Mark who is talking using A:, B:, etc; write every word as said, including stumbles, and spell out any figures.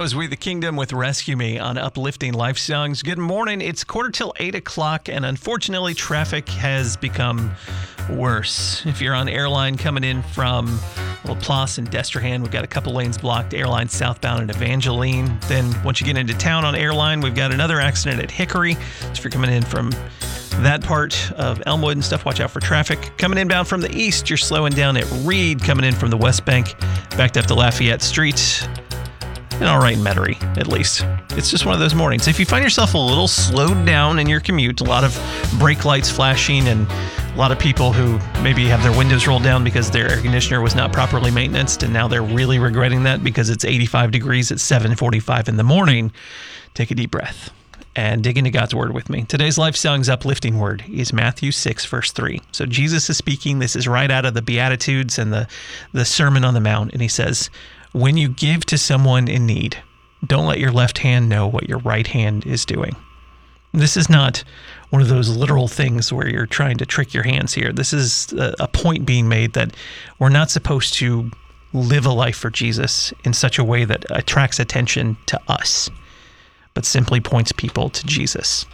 A: was We the Kingdom with Rescue Me on Uplifting Life Songs. Good morning. It's quarter till eight o'clock, and unfortunately, traffic has become worse. If you're on Airline coming in from Laplace and Destrehan, we've got a couple lanes blocked. Airline southbound at Evangeline. Then once you get into town on Airline, we've got another accident at Hickory. So if you're coming in from that part of Elmwood and stuff, watch out for traffic. Coming inbound from the east, you're slowing down at Reed. Coming in from the West Bank, backed up to Lafayette Street. And all right in Metairie, at least. It's just one of those mornings. If you find yourself a little slowed down in your commute, a lot of brake lights flashing and a lot of people who maybe have their windows rolled down because their air conditioner was not properly maintained, and now they're really regretting that because it's eighty-five degrees at seven forty-five in the morning, take a deep breath and dig into God's word with me. Today's Life Song's uplifting word is Matthew six, verse three. So Jesus is speaking. This is right out of the Beatitudes and the, the Sermon on the Mount. And he says, when you give to someone in need, don't let your left hand know what your right hand is doing. This is not one of those literal things where you're trying to trick your hands here. This is a, a point being made that we're not supposed to live a life for Jesus in such a way that attracts attention to us, but simply points people to Jesus.